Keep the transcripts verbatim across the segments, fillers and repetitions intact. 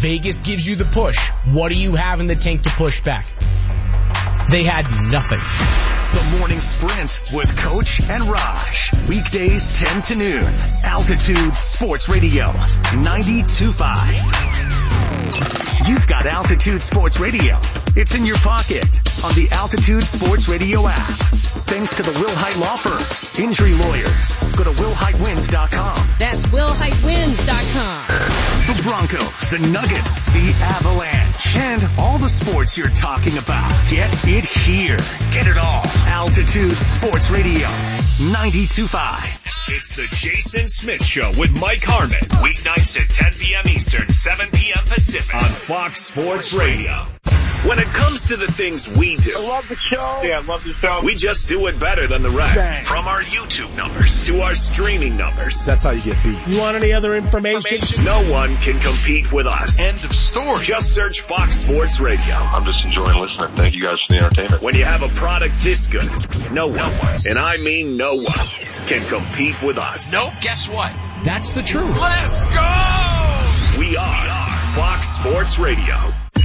Vegas gives you the push. What do you have in the tank to push back? They had nothing. The Morning Sprint with Coach and Raj. Weekdays ten to noon. Altitude Sports Radio ninety-two point five. You've got Altitude Sports Radio. It's in your pocket on the Altitude Sports Radio app. Thanks to the Will Hite Law Firm. Injury lawyers. Go to will hite wins dot com. That's will hite wins dot com. The Broncos, the Nuggets, the Avalanche, and all the sports you're talking about. Get it here. Get it all. Altitude Sports Radio ninety-two point five. It's the Jason Smith Show with Mike Harmon. Weeknights at ten p.m. Eastern, seven p.m. Pacific on Fox Sports Radio. When it comes to the things we do, I love the show. Yeah, I love the show. We just do it better than the rest. Dang. From our YouTube numbers to our streaming numbers. That's how you get beat. You want any other information? No one can compete with us. End of story. Just search Fox Sports Radio. I'm just enjoying listening. Thank you guys for the entertainment. When you have a product this good, no one, and I mean no one, can compete with us. Nope, guess what? That's the truth. Let's go! We are Fox Sports Radio.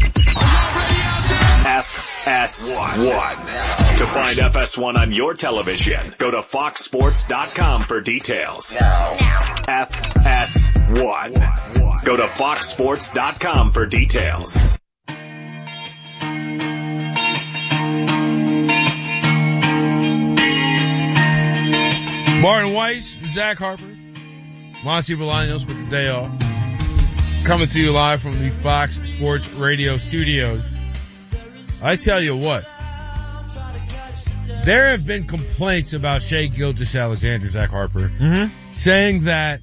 F S one. To find F S one on your television, go to fox sports dot com for details. F S one. Go to fox sports dot com for details. Martin Weiss, Zach Harper, Monty Bolaños with the day off. Coming to you live from the Fox Sports Radio studios. I tell you what, there have been complaints about Shai Gilgeous-Alexander, Zach Harper, Mm-hmm. saying that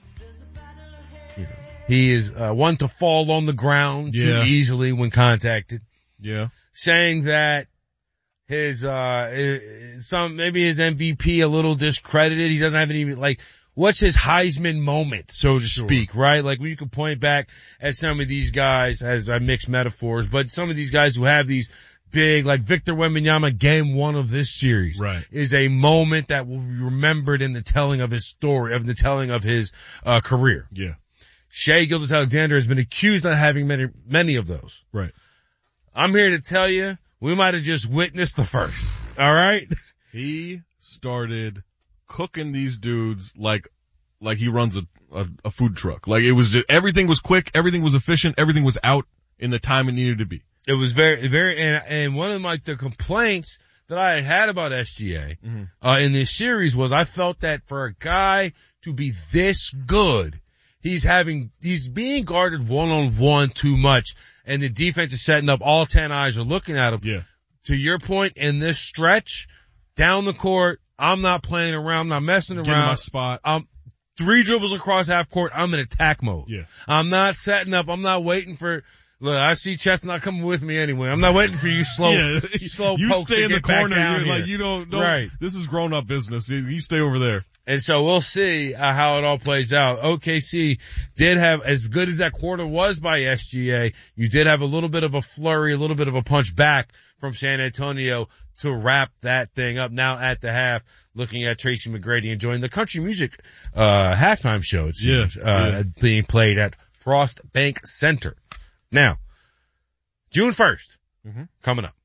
you know, he is uh, one to fall on the ground Yeah. too easily when contacted. Yeah. Saying that his uh some maybe his M V P a little discredited. He doesn't have any like. What's his Heisman moment, so to Sure. speak, right? Like when you can point back at some of these guys, as I mix metaphors, but some of these guys who have these big, like Victor Wembanyama, game one of this series, Right. is a moment that will be remembered in the telling of his story, of the telling of his uh career. Yeah. Shai Gilgeous-Alexander has been accused of having many, many of those. Right. I'm here to tell you, we might have just witnessed the first. All right? He started cooking these dudes like, like he runs a, a, a food truck. Like it was just, everything was quick, everything was efficient, everything was out in the time it needed to be. It was very, very, and, and one of like the complaints that I had had about S G A, Mm-hmm. uh, in this series was I felt that for a guy to be this good, he's having, he's being guarded one on one too much, and the defense is setting up, all ten eyes are looking at him. Yeah. To your point, in this stretch, down the court, I'm not playing around, I'm not messing Get in around. my spot. I'm three dribbles across half court, I'm in attack mode. Yeah. I'm not setting up, I'm not waiting for, look, I see Chestnut coming with me anyway. I'm not waiting for you slow, Yeah. slow You pokes stay to in the get back corner. down You're here. like, you don't, don't, Right. this is grown up business. You- You stay over there. And so we'll see uh, how it all plays out. O K C did have, as good as that quarter was by S G A, you did have a little bit of a flurry, a little bit of a punch back from San Antonio to wrap that thing up. Now at the half, looking at Tracy McGrady enjoying the country music uh halftime show, it seems, Yeah, uh yeah. being played at Frost Bank Center. Now, June first, Mm-hmm. coming up.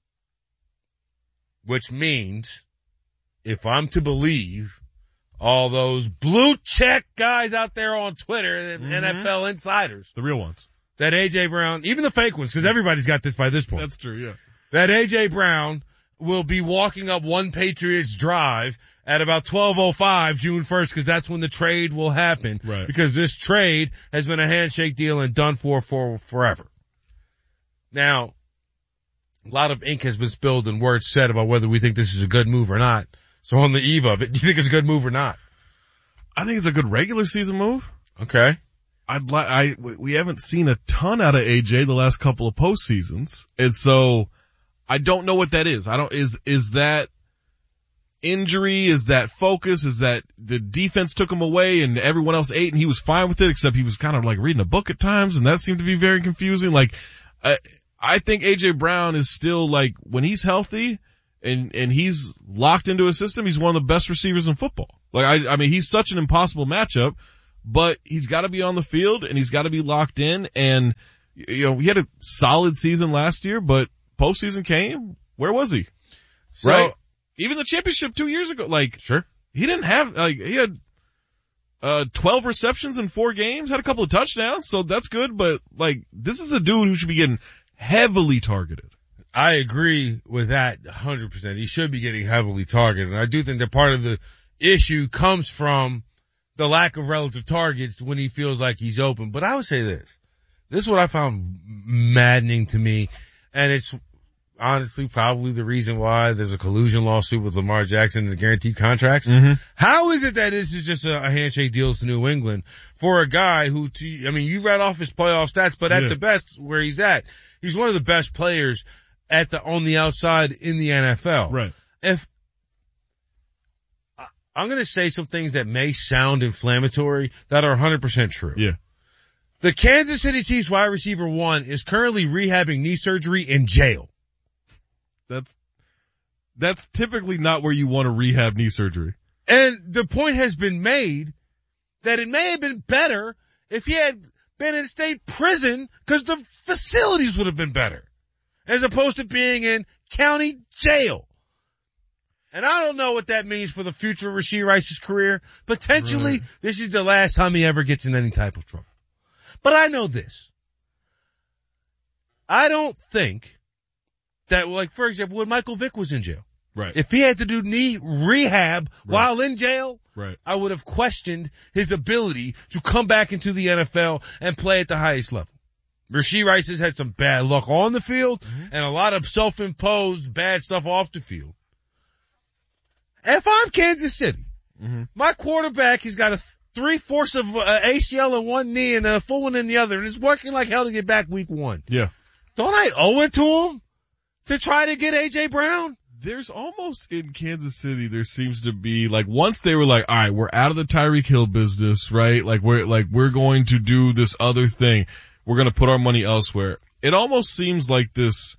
Which means, if I'm to believe all those blue check guys out there on Twitter and Mm-hmm. N F L insiders, The real ones. that A J Brown, even the fake ones, because everybody's got this by this point, That's true. Yeah. that A J Brown will be walking up one Patriots drive at about twelve oh five June first, because that's when the trade will happen. Right. Because this trade has been a handshake deal and done for for forever. Now, a lot of ink has been spilled and words said about whether we think this is a good move or not. So on the eve of it, do you think it's a good move or not? I think it's a good regular season move. Okay. I'd like, I, we haven't seen a ton out of A J the last couple of postseasons. And so I don't know what that is. I don't, is, is that injury? Is that focus? Is that the defense took him away and everyone else ate and he was fine with it, except he was kind of like reading a book at times, and that seemed to be very confusing. Like, I, I think A J Brown is still like, when he's healthy and, and he's locked into a system, he's one of the best receivers in football. Like, I, I mean, he's such an impossible matchup, but he's got to be on the field and he's got to be locked in. And, you know, he had a solid season last year, but postseason came. Where was he? So, right? Even the championship two years ago, like, sure. He didn't have, like, he had, uh, twelve receptions in four games, had a couple of touchdowns, so that's good, but, like, this is a dude who should be getting heavily targeted. I agree with that one hundred percent. He should be getting heavily targeted. And I do think that part of the issue comes from the lack of relative targets when he feels like he's open. But I would say this. This is what I found maddening to me, and it's honestly probably the reason why there's a collusion lawsuit with Lamar Jackson and the guaranteed contracts. Mm-hmm. How is it that this is just a, a handshake deal to New England for a guy who, to, I mean, you read off his playoff stats, but at yeah. the best where he's at, he's one of the best players at the, on the outside in the N F L. Right. If, I'm gonna say some things that may sound inflammatory that are one hundred percent true. Yeah. The Kansas City Chiefs wide receiver one is currently rehabbing knee surgery in jail. That's, that's typically not where you want to rehab knee surgery. And the point has been made that it may have been better if he had been in state prison because the facilities would have been better as opposed to being in county jail. And I don't know what that means for the future of Rashee Rice's career. Potentially, right. This is the last time he ever gets in any type of trouble. But I know this. I don't think that, like, for example, when Michael Vick was in jail. Right. If he had to do knee rehab right. while in jail, right. I would have questioned his ability to come back into the N F L and play at the highest level. Rashee Rice has had some bad luck on the field mm-hmm. and a lot of self-imposed bad stuff off the field. If I'm Kansas City, mm-hmm. my quarterback has got a three-fourths of uh, A C L in one knee and a full one in the other, and it's working like hell to get back week one. Yeah. Don't I owe it to him to try to get A J Brown? There's almost in Kansas City, there seems to be, like, once they were like, all right, we're out of the Tyreek Hill business, right? Like, we're, like, we're going to do this other thing. We're going to put our money elsewhere. It almost seems like this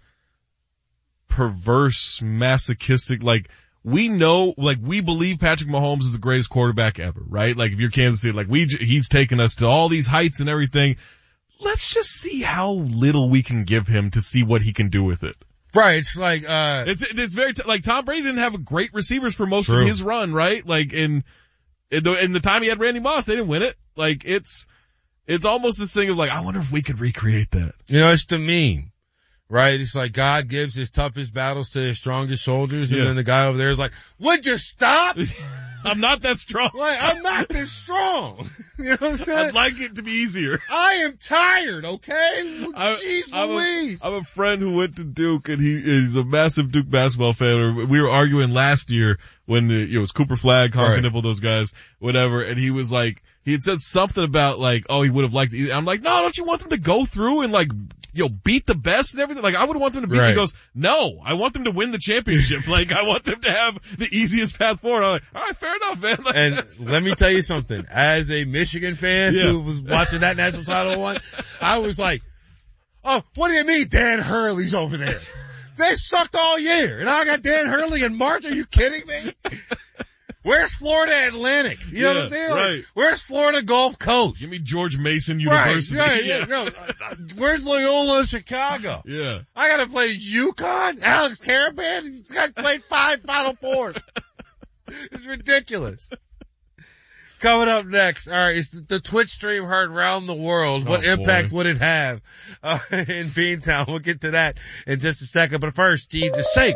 perverse, masochistic, like, we know, like, we believe Patrick Mahomes is the greatest quarterback ever, right? Like, if you're Kansas City, like, we, he's taken us to all these heights and everything. Let's just see how little we can give him to see what he can do with it. Right. It's like, uh, it's, it's very, t- like, Tom Brady didn't have great receivers for most true. of his run, right? Like, in, in the, in the time he had Randy Moss, they didn't win it. Like, it's, it's almost this thing of like, I wonder if we could recreate that. You know, it's the meme. Right? It's like God gives his toughest battles to his strongest soldiers, and yeah. then the guy over there is like, would you stop? I'm not that strong. Like, I'm not this strong. You know what I'm saying? I'd like it to be easier. I am tired, okay? I, Jeez I'm Louise. A, I'm a friend who went to Duke, and he is a massive Duke basketball fan. We were arguing last year when the, you know, it was Cooper Flagg, Honka right. Nipple, those guys, whatever, and he was like, he had said something about like, oh, he would have liked it. I'm like, no, don't you want them to go through and like, you know, beat the best and everything? Like, I would want them to beat. Right. He goes, no, I want them to win the championship. Like, I want them to have the easiest path forward. I'm like, all right, fair enough, man. Like, and let me tell you something. As a Michigan fan yeah. who was watching that national title one, I was like, oh, what do you mean Dan Hurley's over there? They sucked all year, and I got Dan Hurley in March. Are you kidding me? Where's Florida Atlantic? You know yeah, what I'm saying? Right. Like, where's Florida Gulf Coast? Give me George Mason Right, University. right, yeah, yeah. no, uh, where's Loyola Chicago? Yeah. I gotta play UConn? Alex Caravan? He's got played five Final Fours. It's ridiculous. Coming up next, alright, it's the Twitch stream heard around the world. What oh, impact boy. would it have uh, in Beantown? We'll get to that in just a second. But first, Steve DeSager.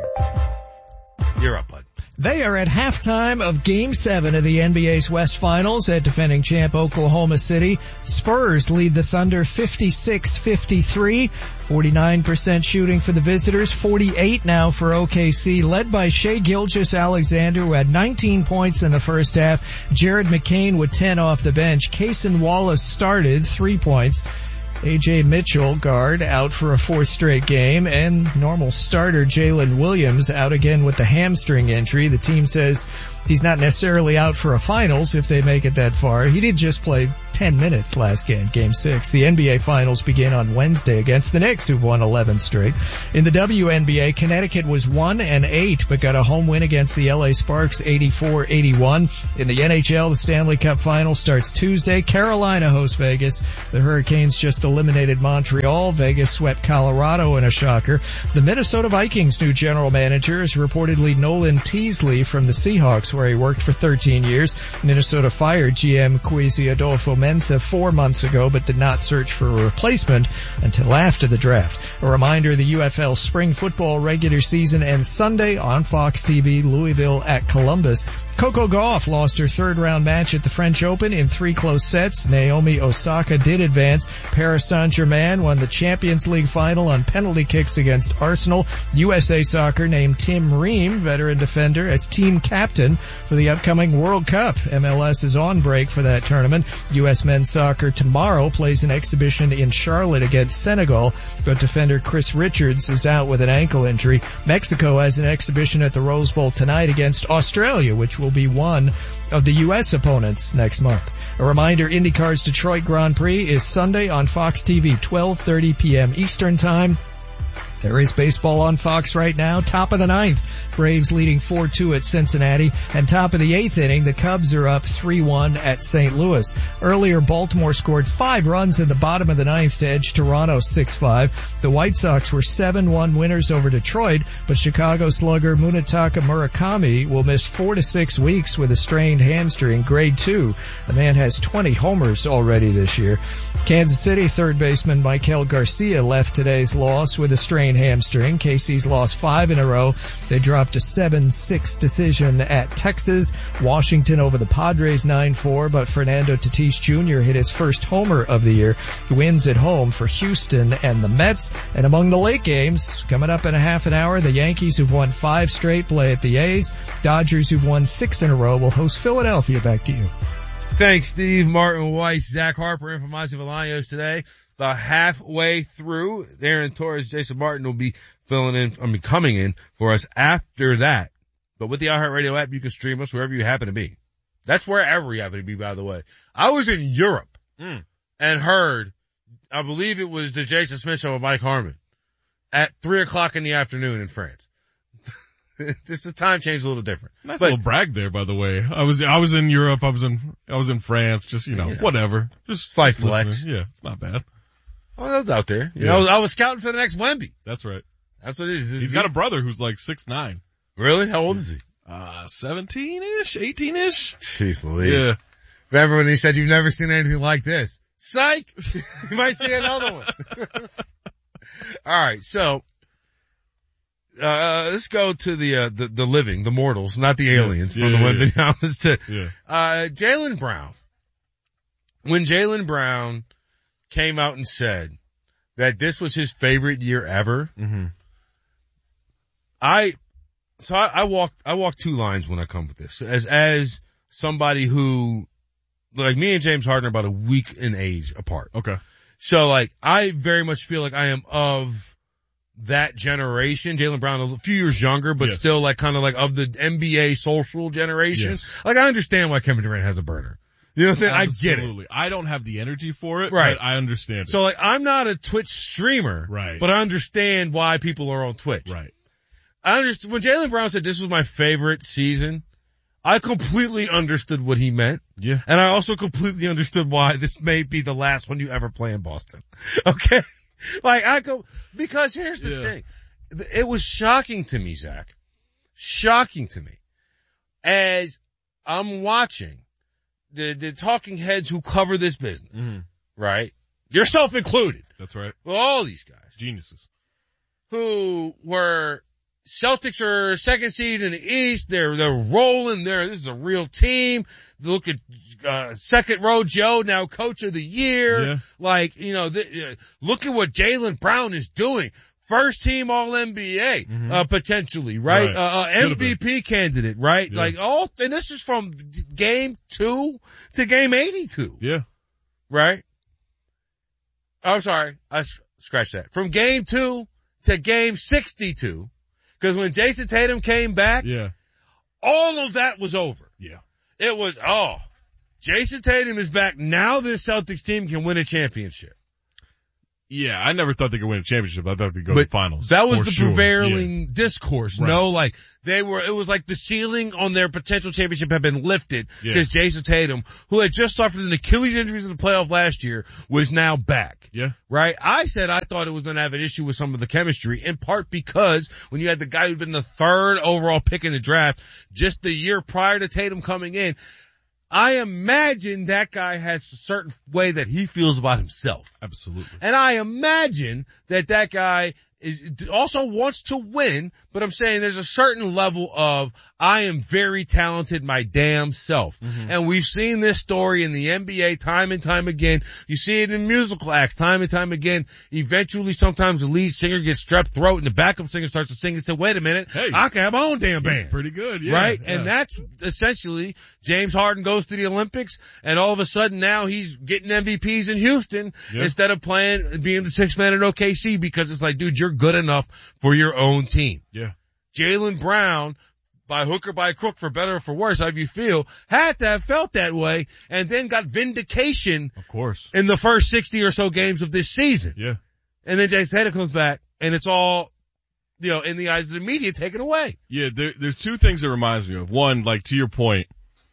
You're up, bud. They are at halftime of Game seven of the N B A's West Finals at defending champ Oklahoma City. Spurs lead the Thunder fifty-six fifty-three. forty-nine percent shooting for the visitors, forty-eight now for O K C, led by Shai Gilgeous-Alexander, who had nineteen points in the first half. Jared McCain with ten off the bench. Cason Wallace started, three points. A J Mitchell, guard, out for a fourth straight game, and normal starter Jalen Williams out again with the hamstring injury. The team says he's not necessarily out for a finals if they make it that far. He did just play ten minutes last game, game six. The N B A Finals begin on Wednesday against the Knicks, who've won eleven straight. In the W N B A, Connecticut was one and eight, but got a home win against the L A Sparks, eighty-four eighty-one. In the N H L, the Stanley Cup Final starts Tuesday. Carolina hosts Vegas. The Hurricanes just eliminated Montreal. Vegas swept Colorado in a shocker. The Minnesota Vikings' new general manager is reportedly Nolan Teasley from the Seahawks, where he worked for thirteen years. Minnesota fired G M Kwesi Adolfo-Mensah four months ago, but did not search for a replacement until after the draft. A reminder, the U F L spring football regular season ends Sunday on Fox T V, Louisville at Columbus. Coco Gauff lost her third round match at the French Open in three close sets. Naomi Osaka did advance. Paris Saint-Germain won the Champions League final on penalty kicks against Arsenal. U S A Soccer named Tim Ream, veteran defender, as team captain for the upcoming World Cup. M L S is on break for that tournament. U S men's soccer tomorrow plays an exhibition in Charlotte against Senegal, but defender Chris Richards is out with an ankle injury. Mexico has an exhibition at the Rose Bowl tonight against Australia, which will be one of the U S opponents next month. A reminder, IndyCar's Detroit Grand Prix is Sunday on Fox T V, twelve thirty p.m. Eastern Time. There is baseball on Fox right now. Top of the ninth, Braves leading four two at Cincinnati. And top of the eighth inning, the Cubs are up three one at Saint Louis. Earlier, Baltimore scored five runs in the bottom of the ninth to edge Toronto six five. The White Sox were seven one winners over Detroit, but Chicago slugger Munetaka Murakami will miss four to six weeks with a strained hamstring, grade two. The man has twenty homers already this year. Kansas City third baseman Michael Garcia left today's loss with a strained hamstring. K C's lost five in a row. They dropped a seven six decision at Texas. Washington over the Padres nine four, but Fernando Tatis Junior hit his first homer of the year. Wins at home for Houston and the Mets. And among the late games, coming up in a half an hour, the Yankees, who've won five straight, play at the A's. Dodgers, who've won six in a row, will host Philadelphia. Back to you. Thanks, Steve. Martin Weiss, Zach Harper, and from Ozzy Bolaños today. About halfway through, Aaron Torres, Jason Martin will be filling in, I mean, coming in for us after that. But with the iHeartRadio app, you can stream us wherever you happen to be. That's wherever you happen to be, by the way. I was in Europe mm. and heard, I believe it was the Jason Smith show with Mike Harmon at three o'clock in the afternoon in France. This is time change a little different. Nice but, little brag there, by the way. I was, I was in Europe. I was in, I was in France. Just, you know, yeah. whatever. Just slight just flex. Listening. Yeah, it's not bad. Oh, that was out there. You yeah. know, I was, I was scouting for the next Wemby. That's right. That's what it is. He's got a brother who's like six nine. Really? How old is he? Uh, seventeen-ish, eighteen-ish. Jeez Louise. Yeah. Remember when he said you've never seen anything like this? Psych! You might see another one. All right, so, uh, let's go to the, uh, the, the living, the mortals, not the aliens, yes. from yeah, the yeah, Wembenyama's yeah. to, yeah. uh, Jaylen Brown. When Jaylen Brown came out and said that this was his favorite year ever, mm-hmm. I, so I, I walk, I walk two lines when I come with this. As, as somebody who, like me and James Harden are about a week in age apart. Okay. So like, I very much feel like I am of that generation. Jaylen Brown a few years younger, but yes. still like kind of like of the N B A social generation. Yes. Like I understand why Kevin Durant has a burner. You know what I'm saying? Absolutely. I get it. I don't have the energy for it, right. but I understand it. So like, I'm not a Twitch streamer, right. but I understand why people are on Twitch. Right. I understand when Jaylen Brown said this was my favorite season, I completely understood what he meant. Yeah. And I also completely understood why this may be the last one you ever play in Boston. Okay? Like I go, because here's the yeah. thing. It was shocking to me, Zach. Shocking to me. As I'm watching the, the talking heads who cover this business, mm-hmm. right? Yourself included. That's right. Well, all these guys. Geniuses. Who were Celtics are second seed in the East. They're, they're rolling there. This is a real team. Look at, uh, second row Joe, now coach of the year. Yeah. Like, you know, the, uh, look at what Jaylen Brown is doing. First team all N B A, mm-hmm. uh, potentially, right? right. Uh, uh M V P candidate, right? Yeah. Like all, and this is from game two to game eighty-two. Yeah. Right? I'm sorry. I scratched that. From game two to game sixty-two. Cause when Jason Tatum came back, yeah, all of that was over. Yeah. It was, oh, Jason Tatum is back. Now this Celtics team can win a championship. Yeah, I never thought they could win a championship. I thought they'd go but to the finals. That was the sure. prevailing yeah. discourse. Right. No, like they were, it was like the ceiling on their potential championship had been lifted because yeah. Jason Tatum, who had just suffered an Achilles injury in the playoff last year, was now back. Yeah. Right? I said I thought it was going to have an issue with some of the chemistry, in part because when you had the guy who'd been the third overall pick in the draft just the year prior to Tatum coming in, I imagine that guy has a certain way that he feels about himself. Absolutely. And I imagine that that guy is also wants to win, but I'm saying there's a certain level of I am very talented my damn self. Mm-hmm. And we've seen this story in the N B A time and time again. You see it in musical acts time and time again. Eventually sometimes the lead singer gets strep throat and the backup singer starts to sing and say, wait a minute, hey, I can have my own damn band. That's pretty good, yeah. Right? Yeah. And that's essentially James Harden goes to the Olympics and all of a sudden now he's getting M V Ps in Houston yeah. instead of playing, being the sixth man in O K C because it's like, dude, you're good enough for your own team. Yeah. Jaylen Brown, by hook or by crook, for better or for worse, however you feel, had to have felt that way and then got vindication. Of course. In the first sixty or so games of this season. Yeah. And then Jason Tatum comes back and it's all, you know, in the eyes of the media taken away. Yeah, there, there's two things it reminds me of. One, like to your point,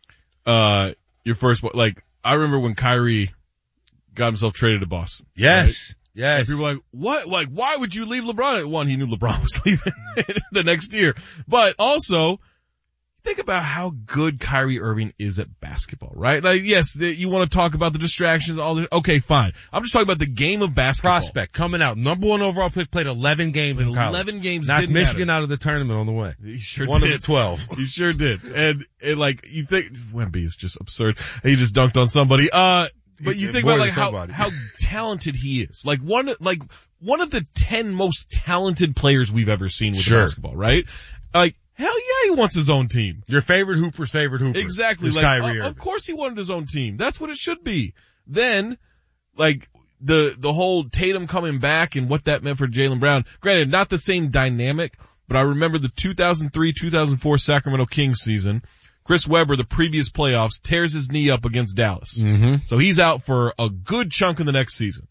uh, your first, like, I remember when Kyrie got himself traded to Boston. Yes. Right? Yes. And people were like, what? Like, why would you leave LeBron? One, he knew LeBron was leaving the next year. But also, think about how good Kyrie Irving is at basketball, right? Like, yes, the, you want to talk about the distractions, all the, okay, fine. I'm just talking about the game of basketball. Prospect coming out, number one overall pick, played eleven games in college. eleven games, knocked didn't Michigan matter. out of the tournament on the way. He sure one did. One of the twelve. He sure did. And, and like, you think, Wemby is just absurd. He just dunked on somebody. Uh, But you think about like how, how talented he is. Like one, like one of the ten most talented players we've ever seen with sure. basketball, right? Like, hell yeah, he wants his own team. Your favorite Hooper's favorite Hooper. Exactly. Like, Kyrie uh, of course he wanted his own team. That's what it should be. Then, like, the, the whole Tatum coming back and what that meant for Jaylen Brown. Granted, not the same dynamic, but I remember the two thousand three two thousand four Sacramento Kings season. Chris Webber, the previous playoffs, tears his knee up against Dallas. Mm-hmm. So he's out for a good chunk of the next season.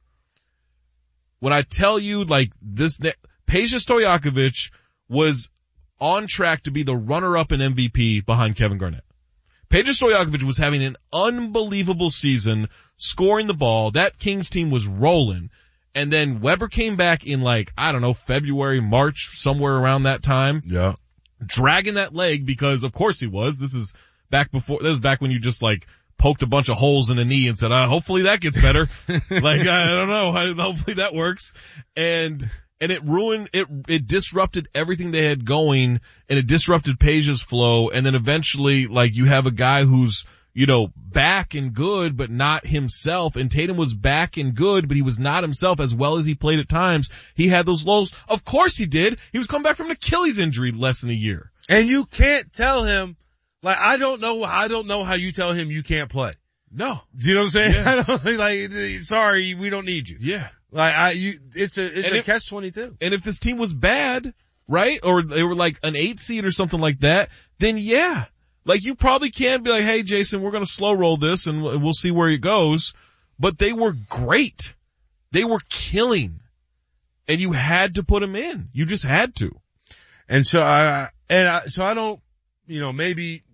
When I tell you, like, this, ne- Peja Stojakovic was on track to be the runner-up in M V P behind Kevin Garnett. Peja Stojakovic was having an unbelievable season, scoring the ball. That Kings team was rolling. And then Webber came back in, like, I don't know, February, March, somewhere around that time. Yeah. Dragging that leg because of course he was. This is back before, this is back when you just like poked a bunch of holes in a knee and said, uh, hopefully that gets better. Like, I don't know. Hopefully that works. And, and it ruined, it, it disrupted everything they had going and it disrupted Peja's flow. And then eventually, like, you have a guy who's, you know, back and good, but not himself. And Tatum was back and good, but he was not himself as well as he played at times. He had those lows. Of course he did. He was coming back from an Achilles injury less than a year. And you can't tell him, like, I don't know, I don't know how you tell him you can't play. No. Do you know what I'm saying? Yeah. I don't, like, sorry, we don't need you. Yeah. Like, I, you, it's a, it's and a if, catch twenty-two. And if this team was bad, right? Or they were like an eight seed or something like that, then yeah. Like, you probably can be like, hey, Jason, we're going to slow roll this and we'll see where it goes. But they were great. They were killing. And you had to put them in. You just had to. And so I, and I, so I don't, you know, maybe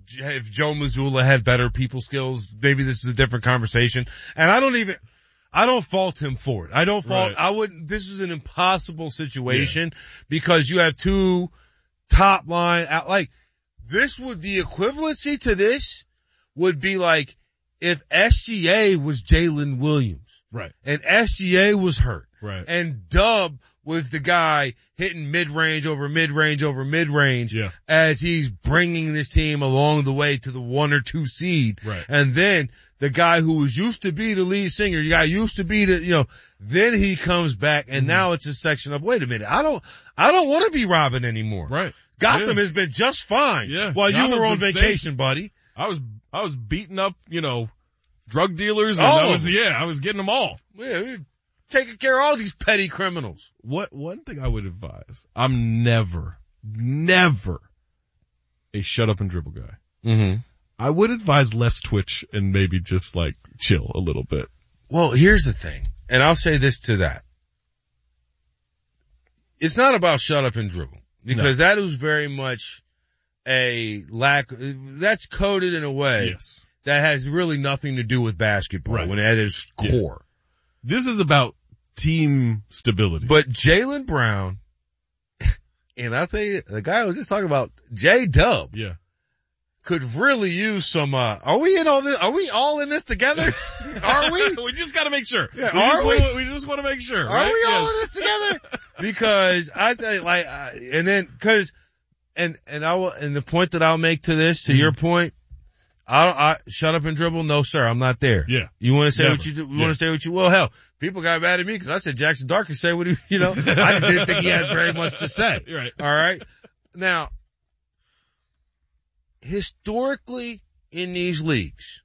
if Joe Mazzulla had better people skills, maybe this is a different conversation. And I don't even, I don't fault him for it. I don't fault, right. I wouldn't, this is an impossible situation yeah. because you have two top line out, like, this would, the equivalency to this would be like if S G A was Jalen Williams. Right. And S G A was hurt. Right. And Dub was the guy hitting mid-range over mid-range over mid-range yeah. as he's bringing this team along the way to the one or two seed. Right. And then the guy who was used to be the lead singer, the guy used to be the, you know, then he comes back and mm-hmm. now it's a section of, wait a minute, I don't, I don't want to be Robin anymore. Right. Gotham yeah. has been just fine yeah. while Gotham's you were on vacation, safe. buddy. I was, I was beating up, you know, drug dealers and oh. I was, yeah, I was getting them all. Yeah, taking care of all these petty criminals. What, one thing I would advise, I'm never, never a shut up and dribble guy. Mm-hmm. I would advise less twitch and maybe just like chill a little bit. Well, here's the thing, and I'll say this to that. It's not about shut up and dribble, because no. that is very much a lack, that's coded in a way yes. that has really nothing to do with basketball right. when at its core. Yeah. This is about team stability. But Jaylen Brown, and I'll tell you, the guy I was just talking about, J-Dub, yeah. could really use some, uh, are we in all this, are we all in this together? Are we? We just gotta make sure. Yeah, we, are just we? Wanna, we just wanna make sure. Are right? we yes. all in this together? Because I think like, uh, and then, cause, and, and I will, and the point that I'll make to this, to mm-hmm. your point, I, I, shut up and dribble. No, sir, I'm not there. Yeah. You want to say Never. what you do? You yeah. want to say what you will? Hell, people got mad at me because I said Jackson Dart could say what he, you know, I just didn't think he had very much to say. You're right. All right. Now, historically in these leagues,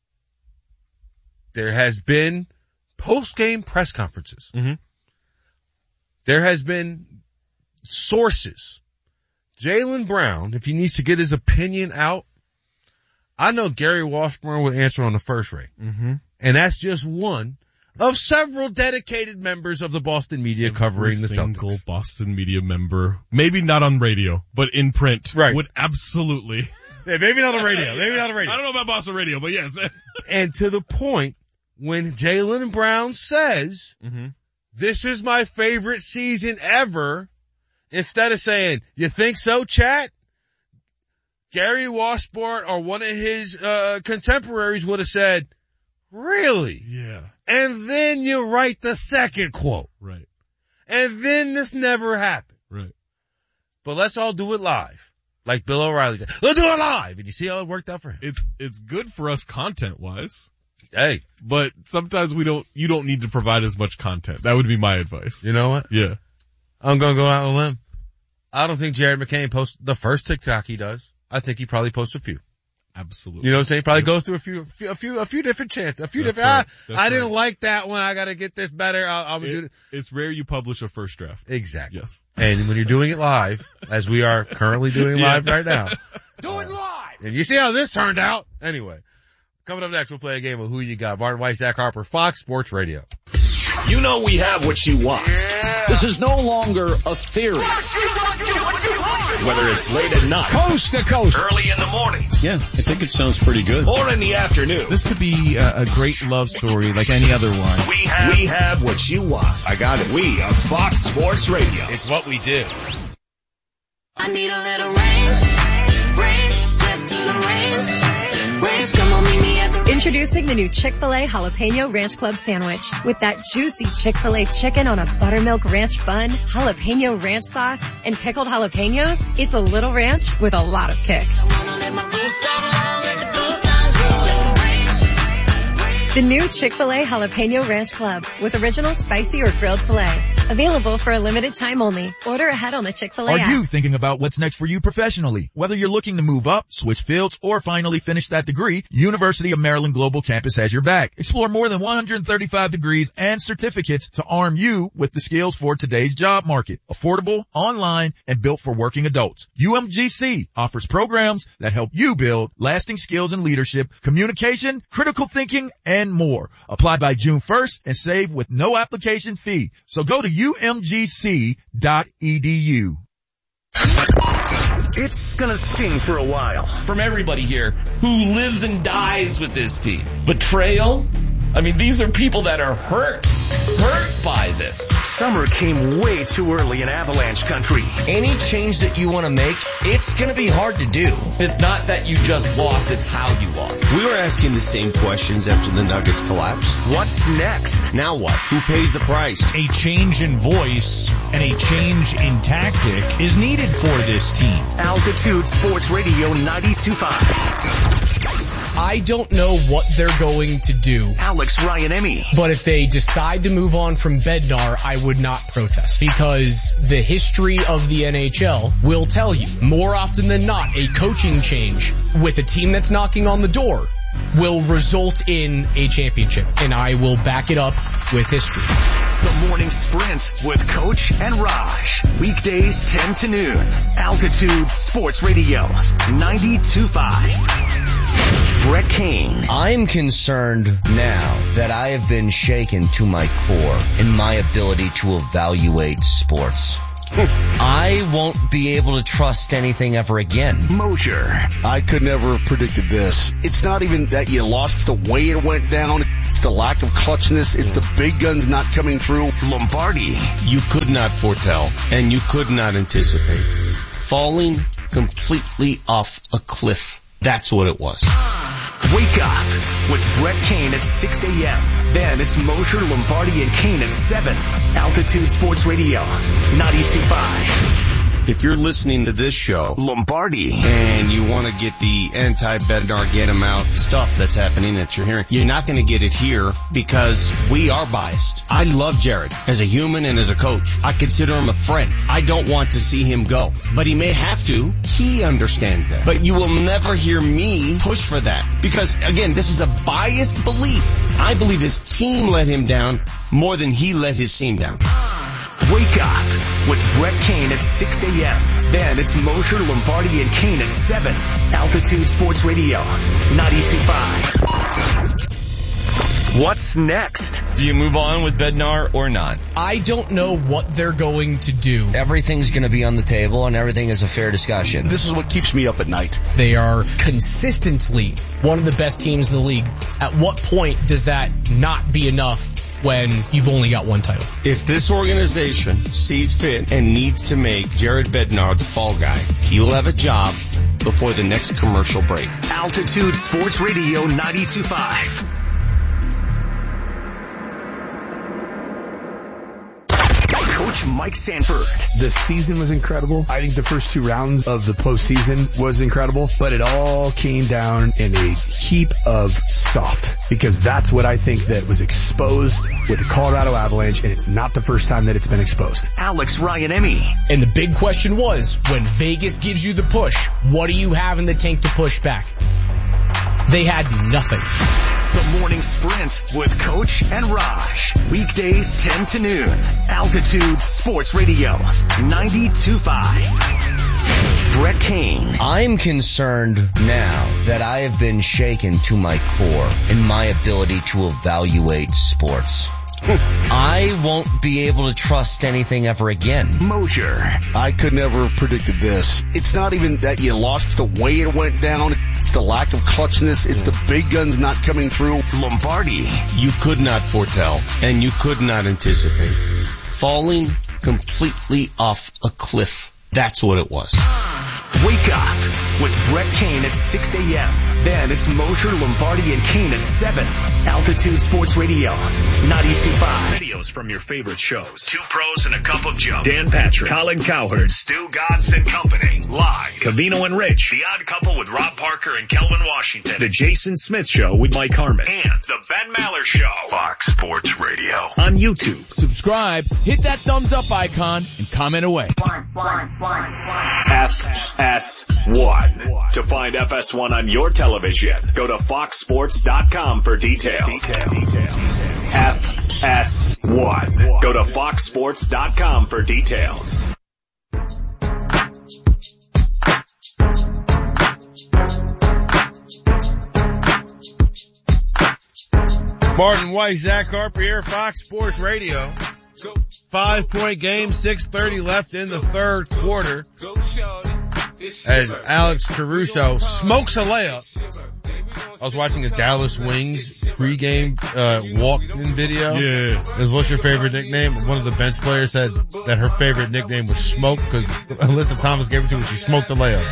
there has been post-game press conferences. Mm-hmm. There has been sources. Jaylen Brown, if he needs to get his opinion out, I know Gary Washburn would answer on the first ring. Mm-hmm. And that's just one of several dedicated members of the Boston media Every covering the single Celtics. Boston media member, maybe not on radio, but in print, right. would absolutely. Yeah, maybe not on radio, maybe not on radio. I don't know about Boston radio, but yes. And to the point, when Jaylen Brown says, mm-hmm. this is my favorite season ever, instead of saying, you think so, chat? Gary Washburn or one of his uh contemporaries would have said, really? Yeah. And then you write the second quote. Right. And then this never happened. Right. But let's all do it live. Like Bill O'Reilly said, let's do it live. And you see how it worked out for him. It's, it's good for us content wise. Hey. But sometimes we don't, you don't need to provide as much content. That would be my advice. You know what? Yeah. I'm gonna go out on a limb. I don't think Jared McCain posts the first TikTok he does. I think he probably posts a few. Absolutely. You know what I'm saying? He probably yep. goes through a few, a few, a few, a few different chances, a few That's different, right. ah, I didn't right. like that one. I gotta get this better. I'll, I'll it, do it. It's rare you publish a first draft. Exactly. Yes. And when you're doing it live, as we are currently doing yeah. live right now. Do it live! And you see how this turned out? Anyway. Coming up next, we'll play a game of Who You Got. Martin Weiss, Zach Harper, Fox Sports Radio. You know we have what you want. Yeah. This is no longer a theory. Whether it's late at night, coast to coast, early in the mornings. Yeah, I think it sounds pretty good. Or in the afternoon. This could be a, a great love story like any other one. We have, we have what you want. I got it. We are Fox Sports Radio. It's what we do. I need a little range, range, step to the range, range, come on, meet me at the range. Introducing the new Chick-fil-A Jalapeno Ranch Club Sandwich. With that juicy Chick-fil-A chicken on a buttermilk ranch bun, jalapeno ranch sauce, and pickled jalapenos, it's a little ranch with a lot of kick. The new Chick-fil-A Jalapeno Ranch Club with original spicy or grilled filet. Available for a limited time only. Order ahead on the Chick-fil-A Are app. you thinking about what's next for you professionally? Whether you're looking to move up, switch fields, or finally finish that degree, University of Maryland Global Campus has your back. Explore more than one hundred thirty-five degrees and certificates to arm you with the skills for today's job market. Affordable, online, and built for working adults. U M G C offers programs that help you build lasting skills in leadership, communication, critical thinking, and more. Apply by June first and save with no application fee. So go to U M G C dot E D U. It's gonna sting for a while. From everybody here who lives and dies with this team. Betrayal? I mean, these are people that are hurt, hurt by this. Summer came way too early in Avalanche country. Any change that you want to make, it's going to be hard to do. It's not that you just lost, it's how you lost. We were asking the same questions after the Nuggets collapsed. What's next? Now what? Who pays the price? A change in voice and a change in tactic is needed for this team. Altitude Sports Radio ninety-two point five. I don't know what they're going to do. Alex Ryan-Emmy. But if they decide to move on from Bednar, I would not protest because the history of the N H L will tell you more often than not a coaching change with a team that's knocking on the door will result in a championship, and I will back it up with history. The Morning Sprint with Coach and Raj. Weekdays ten to noon. Altitude Sports Radio ninety-two point five. Brett Kane. I'm concerned now that I have been shaken to my core in my ability to evaluate sports. I won't be able to trust anything ever again. Mosier. I could never have predicted this. It's not even that you lost, it's the way it went down. It's the lack of clutchness. It's the big guns not coming through. Lombardi. You could not foretell, and you could not anticipate. Falling completely off a cliff. That's what it was. Wake up with Brett Kane at six a.m. Then it's Mosier, Lombardi, and Kane at seven. Altitude Sports Radio, ninety-two point five. If you're listening to this show, Lombardi, and you want to get the anti-Bednar, get him out stuff that's happening that you're hearing, you're not going to get it here because we are biased. I love Jared as a human and as a coach. I consider him a friend. I don't want to see him go, but he may have to. He understands that. But you will never hear me push for that because, again, this is a biased belief. I believe his team let him down more than he let his team down. Wake up with Brett Kane at six a.m. Then it's Mosier, Lombardi, and Kane at seven. Altitude Sports Radio, ninety-two point five. What's next? Do you move on with Bednar or not? I don't know what they're going to do. Everything's going to be on the table and everything is a fair discussion. This is what keeps me up at night. They are consistently one of the best teams in the league. At what point does that not be enough when you've only got one title? If this organization sees fit and needs to make Jared Bednar the fall guy, he will have a job before the next commercial break. Altitude Sports Radio ninety-two point five. Coach Mike Sanford. The season was incredible. I think the first two rounds of the postseason was incredible, but it all came down in a heap of soft because that's what I think that was exposed with the Colorado Avalanche, and it's not the first time that it's been exposed. Alex Ryan-Emmy. And the big question was, when Vegas gives you the push, what do you have in the tank to push back? They had nothing. The Morning Sprint with Coach and Raj. Weekdays ten to noon. Altitude Sports Radio, ninety-two point five. Brett Kane. I'm concerned now that I have been shaken to my core in my ability to evaluate sports. I won't be able to trust anything ever again. Mosier. I could never have predicted this. It's not even that you lost, it's the way it went down. It's the lack of clutchness. It's the big guns not coming through. Lombardi. You could not foretell, and you could not anticipate. Falling completely off a cliff. That's what it was. Wake up with Brett Kane at six a.m. Then it's Mosier, Lombardi, and Kane at seven. Altitude Sports Radio, ninety-two point five. Videos from your favorite shows. Two pros and a cup of Joe. Dan Patrick, Colin Cowherd, Stu Godson and Company. Live. Cavino and Rich. The Odd Couple with Rob Parker and Kelvin Washington. The Jason Smith Show with Mike Harmon. And The Ben Maller Show. Fox Sports Radio. On YouTube. Subscribe, hit that thumbs up icon, and comment away. F S one. To find F S one on your television, go to fox sports dot com for details. F S one. Go to fox sports dot com for details. Martin White, Zach Harper here, Fox Sports Radio. Five point game, six thirty left in the third quarter. As Alex Caruso smokes a layup. I was watching a Dallas Wings pregame, uh, walk-in video. Yeah. It was, what's your favorite nickname? One of the bench players said that her favorite nickname was Smoke because Alyssa Thomas gave it to her when she smoked the layup.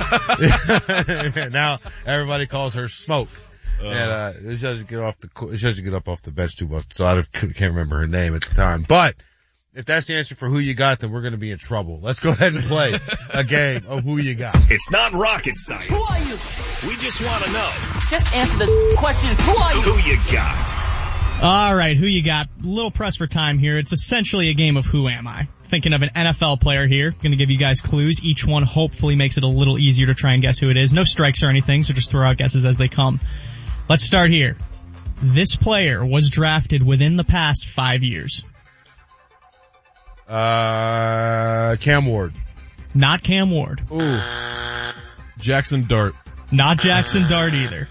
Now everybody calls her Smoke. Uh, and, uh, it shows you get off the, it shows you get up off the bench too much, so I can't remember her name at the time. But, if that's the answer for who you got, then we're gonna be in trouble. Let's go ahead and play a game of who you got. It's not rocket science. Who are you? We just want to know. Just answer the questions. Who are you? Who you got? All right, who you got? A little pressed for time here. It's essentially a game of who am I? Thinking of an N F L player here. Going to give you guys clues. Each one hopefully makes it a little easier to try and guess who it is. No strikes or anything, so just throw out guesses as they come. Let's start here. This player was drafted within the past five years. Uh, Cam Ward. Not Cam Ward. Ooh. Jackson Dart. Not Jackson Dart either.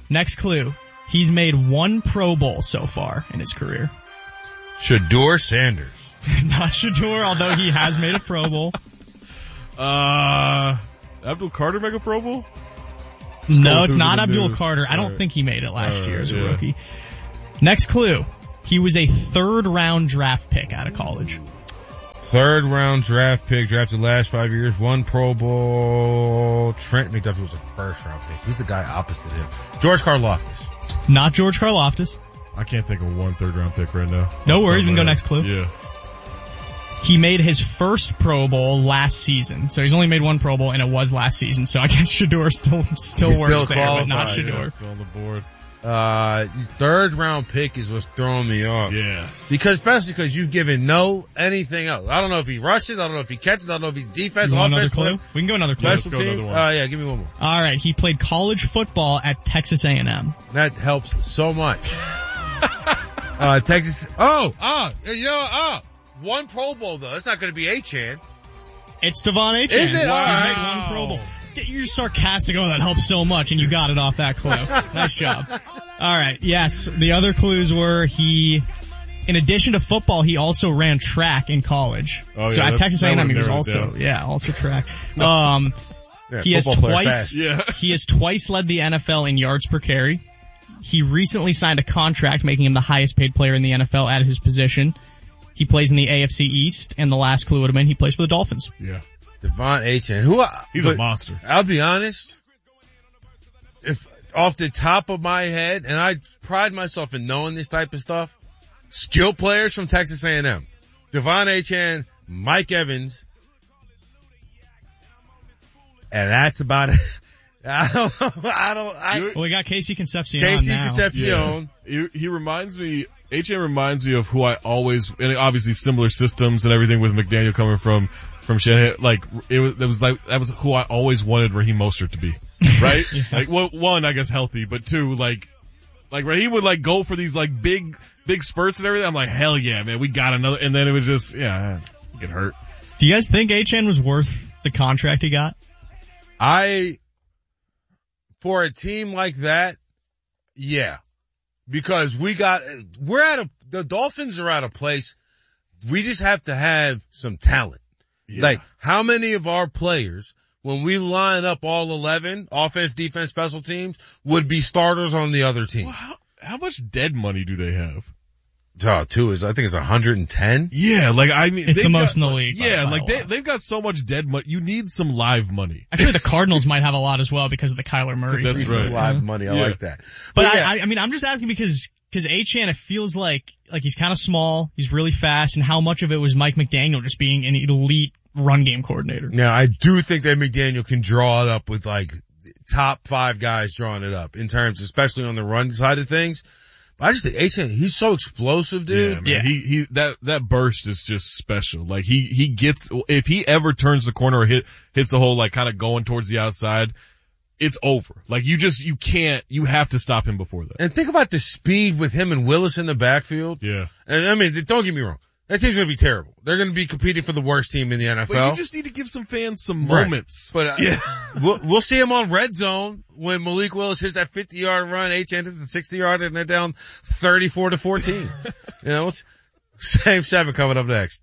Next clue. He's made one Pro Bowl so far in his career. Shedeur Sanders. Not Shedeur, although he has made a Pro Bowl. Uh, Abdul Carter make a Pro Bowl? No, it's not Abdul Carter. I don't right. think he made it last right, year as a yeah. rookie. Next clue. He was a third round draft pick out of college. Third round draft pick, drafted last five years, one Pro Bowl. Trent McDuffie was a first round pick. He's the guy opposite him. George Karlaftis. Not George Karlaftis. I can't think of one third round pick right now. No worries, we can go next clue. Yeah. He made his first Pro Bowl last season. So he's only made one Pro Bowl and it was last season. So I guess Shedeur still, still He's works still there, but not qualified, Shedeur. Yeah, still on the board. Uh, third round pick is what's throwing me off. Yeah. Because, especially because you've given no anything else. I don't know if he rushes, I don't know if he catches, I don't know if he's defense, You want offense, another clue? We can go another clue. special teams. Uh, yeah, give me one more. All right, he played college football at Texas A and M. That helps so much. uh, Texas, oh, oh, you know, oh, one Pro Bowl though. It's not going to be Achane. It's Devon Achane. Is it? Wow. He's Wow. made one Pro Bowl. You're sarcastic. Oh, that helps so much, and you got it off that clue. Nice job. All right. Yes, the other clues were he, in addition to football, he also ran track in college. Oh, so yeah, at that- Texas A and M, that he was would narrow it also down. yeah, also track. Um, Yeah, he has football player twice fast. Yeah. he has twice led the N F L in yards per carry. He recently signed a contract, making him the highest paid player in the N F L at his position. He plays in the A F C East, and the last clue would have been he plays for the Dolphins. Yeah. Devon Achane. Who I, He's but a monster. I'll be honest. If off the top of my head, and I pride myself in knowing this type of stuff, skill players from Texas A and M. Devon Achane, Mike Evans, and that's about it. I don't, I don't, I, Well, we got Casey Concepcion Casey now. Concepcion. He, he reminds me, H M reminds me of who I always, and obviously similar systems and everything with McDaniel coming from, from Shanahan. Like, it was, it was like, that was who I always wanted Raheem Mostert to be. Right? yeah. Like, well, one, I guess healthy, but two, like, like Raheem would like go for these like big, big spurts and everything. I'm like, hell yeah, man, we got another, and then it was just, yeah, get hurt. Do you guys think Achane was worth the contract he got? I, for a team like that, yeah. Because we got, we're at a, the Dolphins are at a place, we just have to have some talent. Yeah. Like, how many of our players, when we line up all eleven, offense, defense, special teams, would be starters on the other team? Well, how, how much dead money do they have? Oh, two is, I think it's one hundred ten. Yeah, like, I mean, it's the most got, in the league. Yeah, by, by like they, they've got so much dead money. You need some live money. I feel the Cardinals might have a lot as well because of the Kyler Murray. That's right. Live money. I yeah. like that. But, but I, yeah. I, I mean, I'm just asking because, because Achane, it feels like, like he's kind of small, he's really fast, and how much of it was Mike McDaniel just being an elite run game coordinator? Now, I do think that McDaniel can draw it up with like top five guys drawing it up in terms, especially on the run side of things. I just think Achane, he's so explosive, dude. Yeah, man. Yeah. He, he, that, that burst is just special. Like he, he gets, if he ever turns the corner or hit, hits the hole, like kind of going towards the outside, it's over. Like you just, you can't, you have to stop him before that. And think about the speed with him and Willis in the backfield. Yeah. And I mean, don't get me wrong. That team's gonna be terrible. They're gonna be competing for the worst team in the N F L. But you just need to give some fans some Right. moments. But uh, yeah. we'll, we'll see him on red zone when Malik Willis hits that fifty yard run, Achane hits the sixty yard, and they're down thirty-four to fourteen. You know, it's same seven coming up next.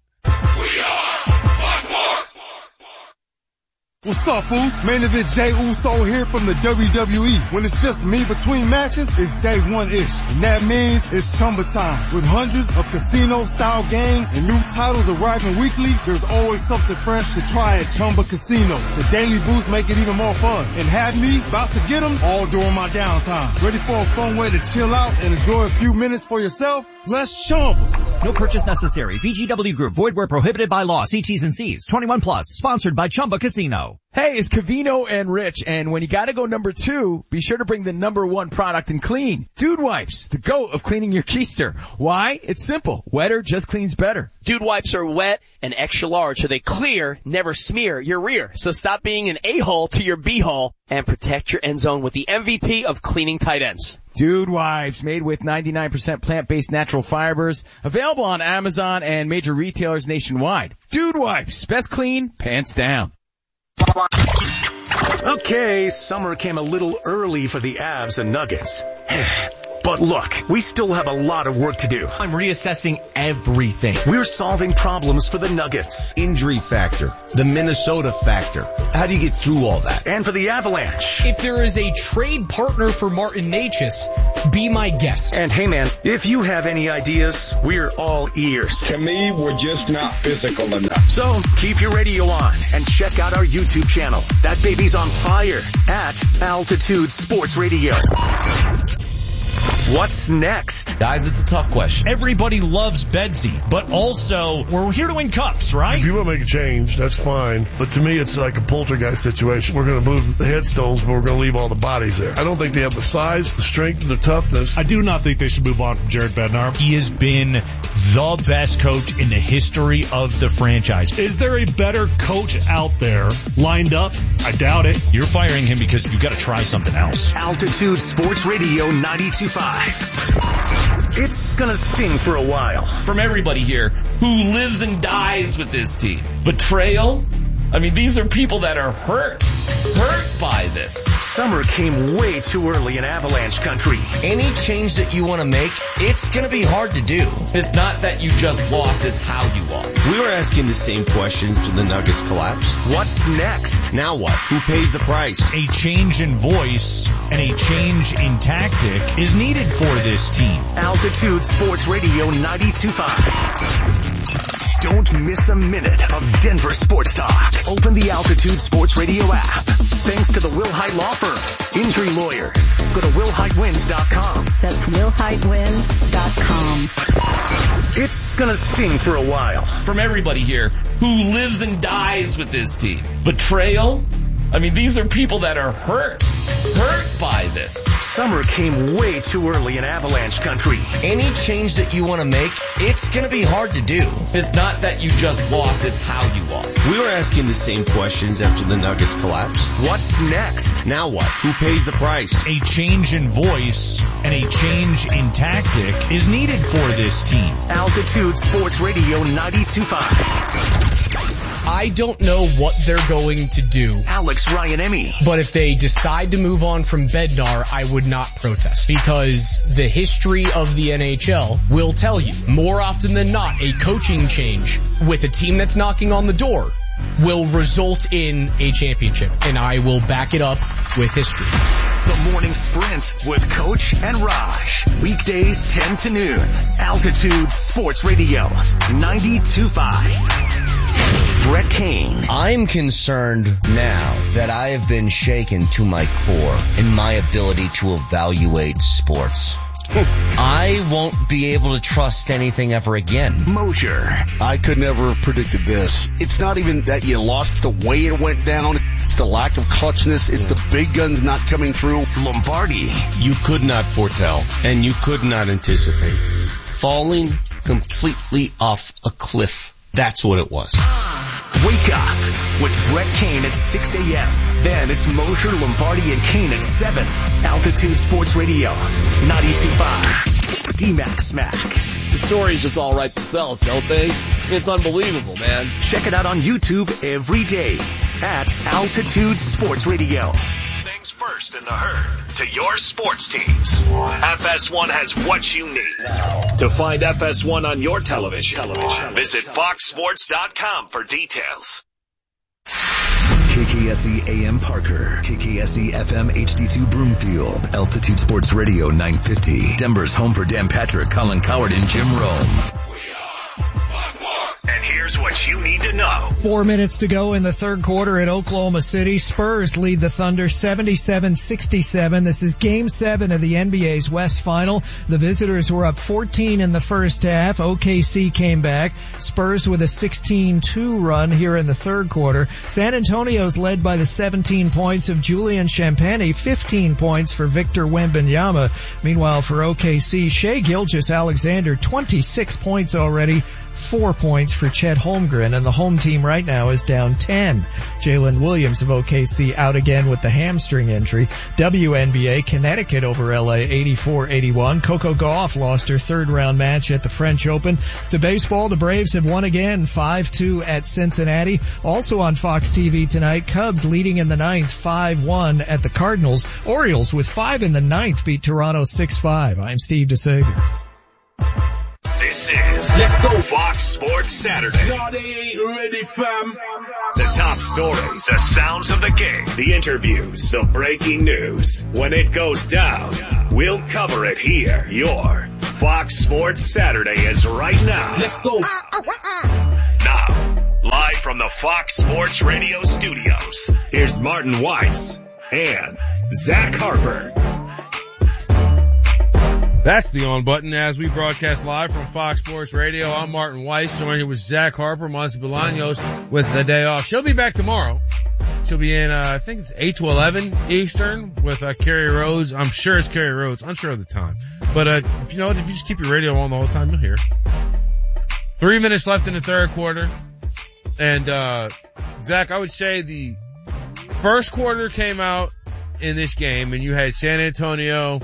What's up, fools? Main event Jey Uso here from the W W E. When it's just me between matches, it's day one-ish. And that means it's Chumba time. With hundreds of casino-style games and new titles arriving weekly, there's always something fresh to try at Chumba Casino. The daily boosts make it even more fun. And have me about to get them all during my downtime. Ready for a fun way to chill out and enjoy a few minutes for yourself? Let's Chumba. No purchase necessary. V G W Group. Void where prohibited by law. See T's and C's. twenty-one plus. Sponsored by Chumba Casino. Hey, it's Covino and Rich, and when you gotta go number two, be sure to bring the number one product in clean. Dude Wipes, the GOAT of cleaning your keister. Why? It's simple. Wetter just cleans better. Dude Wipes are wet and extra large, so they clear, never smear your rear. So stop being an a-hole to your b-hole and protect your end zone with the M V P of cleaning tight ends. Dude Wipes, made with ninety-nine percent plant-based natural fibers, available on Amazon and major retailers nationwide. Dude Wipes, best clean, pants down. Okay, summer came a little early for the Avs and Nuggets. But look, we still have a lot of work to do. I'm reassessing everything. We're solving problems for the Nuggets. Injury factor, the Minnesota factor. How do you get through all that? And for the Avalanche. If there is a trade partner for Martin Necas, be my guest. And hey man, if you have any ideas, we're all ears. To me, we're just not physical enough. So keep your radio on and check out our YouTube channel. That baby's on fire at Altitude Sports Radio. What's next? Guys, it's a tough question. Everybody loves Bedsy, but also we're here to win cups, right? If you want to make a change, that's fine. But to me, it's like a poltergeist situation. We're going to move the headstones, but we're going to leave all the bodies there. I don't think they have the size, the strength, the toughness. I do not think they should move on from Jared Bednar. He has been the best coach in the history of the franchise. Is there a better coach out there lined up? I doubt it. You're firing him because you've got to try something else. Altitude Sports Radio ninety-two point five. It's gonna sting for a while. From everybody here who lives and dies with this team. Betrayal? I mean, these are people that are hurt, hurt by this. Summer came way too early in Avalanche country. Any change that you want to make, it's going to be hard to do. It's not that you just lost, it's how you lost. We were asking the same questions to the Nuggets collapse. What's next? Now what? Who pays the price? A change in voice and a change in tactic is needed for this team. Altitude Sports Radio ninety-two point five. Don't miss a minute of Denver sports talk. Open the Altitude Sports Radio app. Thanks to the Wilhite Law Firm. Injury lawyers. Go to will hite wins dot com. That's will hite wins dot com. It's gonna sting for a while. From everybody here who lives and dies with this team. Betrayal? I mean, these are people that are hurt, hurt by this. Summer came way too early in Avalanche country. Any change that you want to make, it's going to be hard to do. It's not that you just lost, it's how you lost. We were asking the same questions after the Nuggets collapse. What's next? Now what? Who pays the price? A change in voice and a change in tactic is needed for this team. Altitude Sports Radio ninety-two point five. I don't know what they're going to do. Alex Ryan-Emmy. But if they decide to move on from Bednar, I would not protest because the history of the N H L will tell you more often than not a coaching change with a team that's knocking on the door will result in a championship. And I will back it up with history. The Morning Sprint with Coach and Raj. Weekdays ten to noon. Altitude Sports Radio ninety-two point five. Brett Kane. I'm concerned now that I have been shaken to my core in my ability to evaluate sports. I won't be able to trust anything ever again. Mosher. I could never have predicted this. It's not even that you lost the way it went down. It's the lack of clutchness. It's the big guns not coming through. Lombardi. You could not foretell, and you could not anticipate. Falling completely off a cliff. That's what it was. Wake up with Brett Kane at six a.m. Then it's Mosher, Lombardi, and Kane at seven. Altitude Sports Radio ninety-two point five. D-Max Smack. The stories just all write themselves, don't they? It's unbelievable, man. Check it out on YouTube every day at Altitude Sports Radio. Things first in the herd to your sports teams. F S one has what you need. To find F S one on your television, television. Visit fox sports dot com for details. K K S E A M Parker, K K S E F M H D two Broomfield, Altitude Sports Radio nine fifty, Denver's home for Dan Patrick, Colin Coward, and Jim Rome. And here's what you need to know. Four minutes to go in the third quarter at Oklahoma City. Spurs lead the Thunder seventy-seven sixty-seven. This is game seven of the N B A's West Final. The visitors were up fourteen in the first half. O K C came back. Spurs with a sixteen two run here in the third quarter. San Antonio's led by the seventeen points of Julian Champagnie, fifteen points for Victor Wembanyama. Meanwhile, for O K C, Shai Gilgeous-Alexander, twenty-six points already, four points for Chet Holmgren, and the home team right now is down ten. Jalen Williams of O K C out again with the hamstring injury. W N B A, Connecticut over L A eighty-four eighty-one. Coco Gauff lost her third round match at the French Open. To baseball, the Braves have won again five two at Cincinnati. Also on Fox T V tonight, Cubs leading in the ninth five one at the Cardinals. Orioles with five in the ninth beat Toronto six five. I'm Steve DeSager. This is Let's Go Fox Sports Saturday. No, they ain't ready, fam. The top stories, the sounds of the game, the interviews, the breaking news. When it goes down, we'll cover it here. Your Fox Sports Saturday is right now. Let's go. Now, live from the Fox Sports Radio studios, here's Martin Weiss and Zach Harper. That's the on button as we broadcast live from Fox Sports Radio. I'm Martin Weiss, joined here with Zach Harper, Monty Bolaños with the day off. She'll be back tomorrow. She'll be in, uh, I think it's eight to eleven Eastern with, uh, Kerry Rhodes. I'm sure it's Kerry Rhodes. Unsure of the time. But, uh, if you know what, if you just keep your radio on the whole time, you'll hear. Three minutes left in the third quarter. And, uh, Zach, I would say the first quarter came out in this game and you had San Antonio.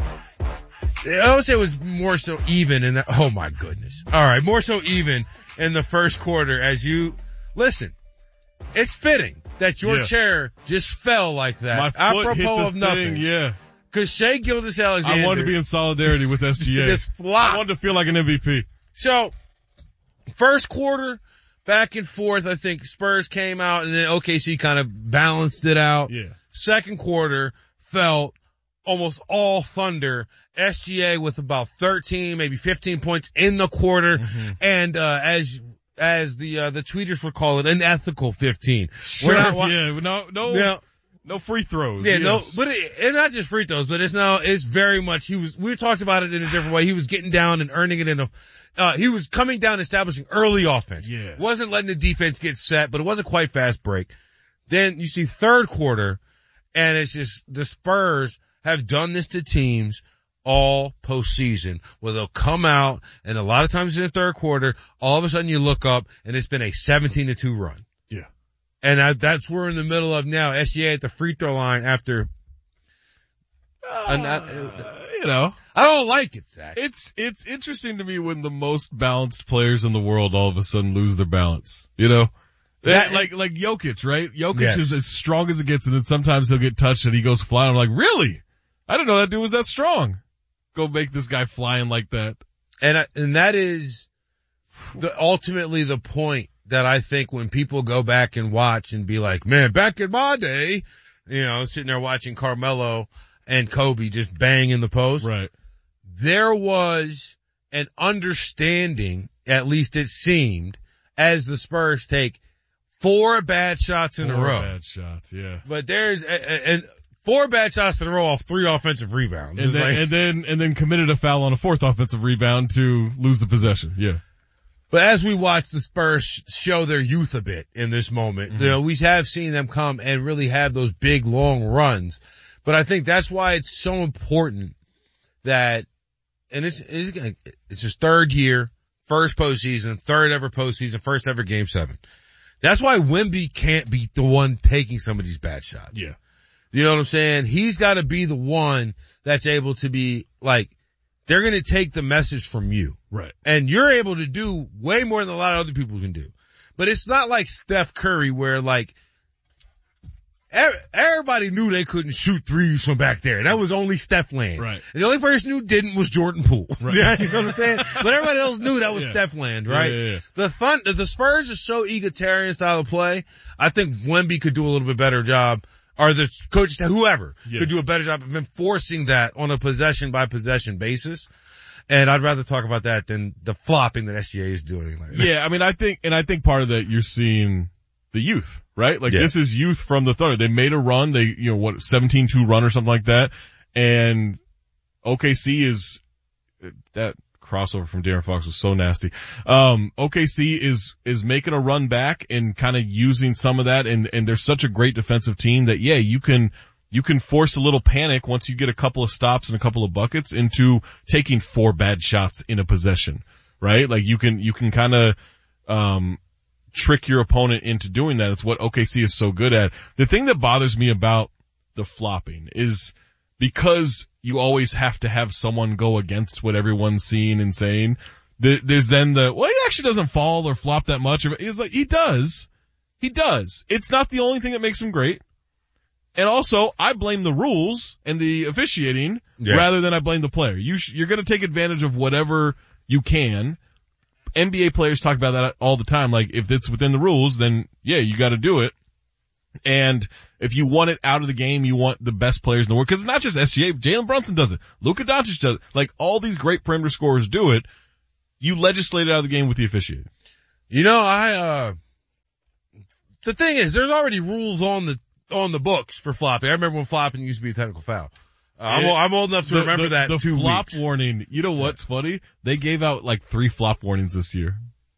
I would say it was more so even in that. Oh my goodness. All right. More so even in the first quarter as you listen. It's fitting that your yeah. chair just fell like that. My foot apropos hit the of nothing. Thing, yeah. Cause Shai Gilgeous-Alexander. I wanted to be in solidarity with S G A. Just flopped. I wanted to feel like an M V P. So, first quarter, back and forth, I think Spurs came out and then O K C kind of balanced it out. Yeah. Second quarter felt almost all Thunder. S G A with about thirteen, maybe fifteen points in the quarter. Mm-hmm. And, uh, as, as the, uh, the tweeters would call it, an ethical fifteen. Sure. We're not wa- yeah. No, no, now, no free throws. Yeah, yes. no, but it, and not just free throws, but it's now, it's very much, he was, we talked about it in a different way. He was getting down and earning it in a, uh, he was coming down, establishing early offense. Yeah. Wasn't letting the defense get set, but it wasn't quite fast break. Then you see third quarter, and it's just, the Spurs have done this to teams all postseason, where they'll come out, and a lot of times in the third quarter, all of a sudden you look up, and it's been a seventeen to two run. Yeah. And I, that's what we're in the middle of now. S G A at the free throw line after, uh, an, uh, you know, I don't like it, Zach. It's, it's interesting to me when the most balanced players in the world all of a sudden lose their balance, you know? That, like, like Jokic, right? Jokic yes. is as strong as it gets, and then sometimes he'll get touched and he goes flying. I'm like, really? I didn't know that dude was that strong. Go make this guy flying like that. And, I, and that is the, ultimately the point that I think when people go back and watch and be like, man, back in my day, you know, sitting there watching Carmelo and Kobe just bang in the post. Right. There was an understanding, at least it seemed, as the Spurs take four bad shots in four a row. Bad shots, yeah. But there's, and four bad shots in a row off three offensive rebounds. And then, like, and then, and then committed a foul on a fourth offensive rebound to lose the possession. Yeah. But as we watch the Spurs show their youth a bit in this moment, mm-hmm. you know, we have seen them come and really have those big, long runs. But I think that's why it's so important that, and it's, it's, it's his third year, first postseason, third ever postseason, first ever game seven. That's why Wemby can't be the one taking some of these bad shots. Yeah. You know what I'm saying? He's got to be the one that's able to be like, they're going to take the message from you. Right. And you're able to do way more than a lot of other people can do. But it's not like Steph Curry where like, everybody knew they couldn't shoot threes from back there. That was only Steph land. Right. And the only person who didn't was Jordan Poole. Right. You know what I'm saying? But everybody else knew that was yeah. Steph land, right? Yeah, yeah, yeah. The fun, the Spurs are so egalitarian style of play. I think Wemby could do a little bit better job, or the coach, whoever yeah. could do a better job of enforcing that on a possession by possession basis. And I'd rather talk about that than the flopping that S G A is doing. Like yeah, I mean, I think, and I think part of that you're seeing the youth, right? Like yeah. this is youth from the Thunder. They made a run. They, you know, what, seventeen two run or something like that. And O K C is, that crossover from De'Aaron Fox was so nasty. Um, O K C is, is making a run back and kind of using some of that. And, and they're such a great defensive team that, yeah, you can, you can force a little panic once you get a couple of stops and a couple of buckets into taking four bad shots in a possession. right? Like you can, you can kind of, um, trick your opponent into doing that. It's what O K C is so good at. The thing that bothers me about the flopping is because you always have to have someone go against what everyone's seeing and saying. There's then the, well, he actually doesn't fall or flop that much. It's like, he does. He does. It's not the only thing that makes him great. And also, I blame the rules and the officiating yeah. rather than I blame the player. You sh- you're going to take advantage of whatever you can. N B A players talk about that all the time. Like, if it's within the rules, then yeah, you got to do it. And if you want it out of the game, you want the best players in the world. Because it's not just S G A. Jalen Brunson does it. Luka Doncic does it. Like, all these great perimeter scorers do it. You legislate it out of the game with the officiating. You know, I, uh, the thing is, there's already rules on the, on the books for flopping. I remember when flopping used to be a technical foul. Uh, I'm, it, I'm old enough to the, remember the, that the two flop weeks. warning. You know what's yeah. funny? They gave out like three flop warnings this year.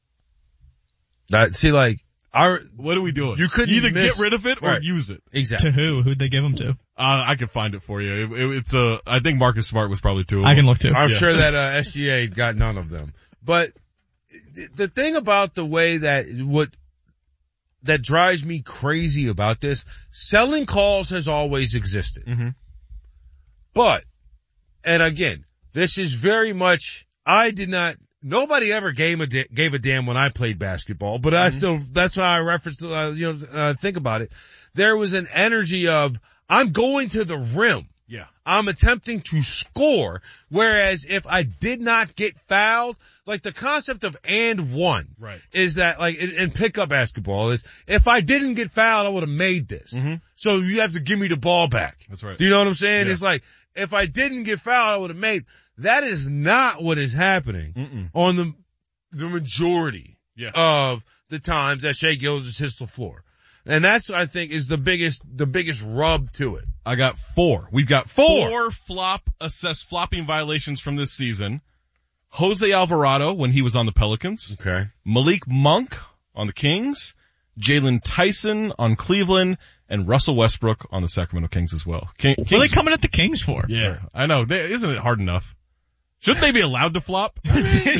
That, see, like, our, what are we doing? You couldn't either miss, get rid of it or right. use it. Exactly. To who? Who'd they give them to? Uh, I can find it for you. It, it, it's a, I think Marcus Smart was probably two of them. I can look too. I'm yeah. sure that, uh, S G A got none of them. But the thing about the way that, what, that drives me crazy about this, selling calls has always existed. Mm-hmm. But, and again, this is very much, I did not, nobody ever gave a, gave a damn when I played basketball, but I mm-hmm. still, that's why I referenced, uh, you know, uh, think about it. There was an energy of, I'm going to the rim. Yeah. I'm attempting to score, whereas if I did not get fouled, like the concept of and one right. is that like in, in pickup basketball is if I didn't get fouled, I would have made this. Mm-hmm. So you have to give me the ball back. That's right. Do you know what I'm saying? Yeah. It's like if I didn't get fouled, I would have made. That is not what is happening Mm-mm. on the the majority yeah. of the times that Shai Gilgeous hits the floor. And that's, I think, is the biggest, the biggest rub to it. I got four. We've got four, four flop, assessed flopping violations from this season. Jose Alvarado when he was on the Pelicans. Okay. Malik Monk on the Kings. Jalen Tyson on Cleveland. And Russell Westbrook on the Sacramento Kings as well. King, what are they coming at the Kings for? Yeah, I know. They, isn't it hard enough? Shouldn't they be allowed to flop? they,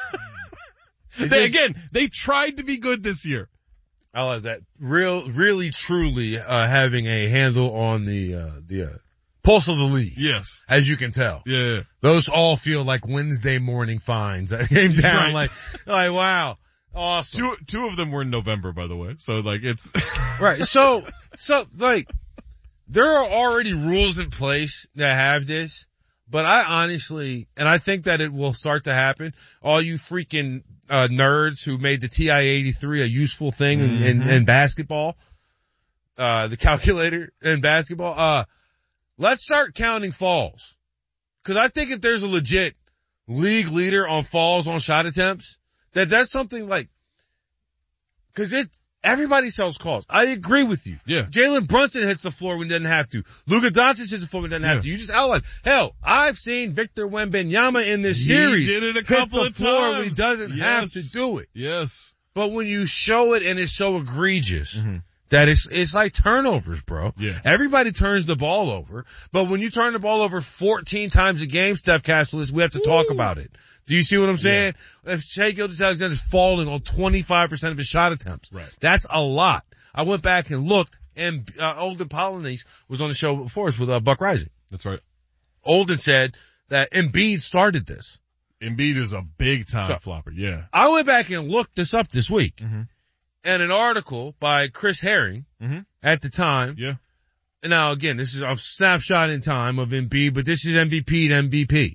again, they tried to be good this year. I like that. Real, really, truly, uh, having a handle on the, uh, the, uh, pulse of the league. Yes. As you can tell. Yeah. Those all feel like Wednesday morning fines that came down right. like, like, wow. Awesome. Two, two of them were in November, by the way. So like it's. right. So, so like, there are already rules in place that have this, but I honestly, and I think that it will start to happen. All you freaking, uh, nerds who made the T I eighty-three a useful thing mm-hmm. in, in, in basketball, uh, the calculator in basketball, uh, let's start counting falls. Cause I think if there's a legit league leader on falls on shot attempts, that that's something like, cause it's, everybody sells calls. I agree with you. Yeah. Jalen Brunson hits the floor when he doesn't have to. Luka Doncic hits the floor when he doesn't yeah. have to. You just outlined. Hell, I've seen Victor Wembanyama in this he series. He did it a couple hit of the floor times. when he doesn't yes. have to do it. Yes. But when you show it and it's so egregious, mm-hmm. that it's, it's like turnovers, bro. Yeah. Everybody turns the ball over, but when you turn the ball over fourteen times a game, Steph Castle, we have to Ooh. talk about it. Do you see what I'm saying? Yeah. If Shai Gilgeous-Alexander is falling on twenty-five percent of his shot attempts, right. that's a lot. I went back and looked, and uh, Olden Polynice was on the show before us with uh, Buck Rising. That's right. Olden said that Embiid started this. Embiid is a big time so, flopper, yeah. I went back and looked this up this week, mm-hmm. and an article by Chris Herring mm-hmm. at the time. Yeah. And now again, this is a snapshot in time of Embiid, but this is M V P to M V P.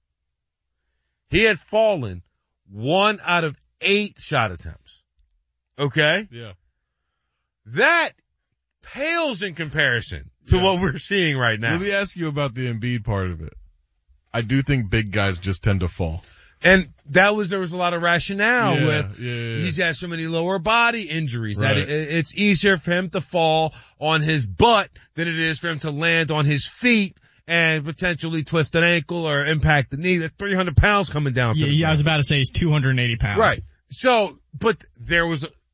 He had fallen one out of eight shot attempts. Okay? Yeah. That pales in comparison to yeah. what we're seeing right now. Let me ask you about the Embiid part of it. I do think big guys just tend to fall. And that was, there was a lot of rationale yeah, with, yeah, yeah. he's had so many lower body injuries right. that it, it's easier for him to fall on his butt than it is for him to land on his feet and potentially twist an ankle or impact the knee. That's three hundred pounds coming down. Yeah, yeah I was about to say he's two hundred eighty pounds. Right. So, but there was,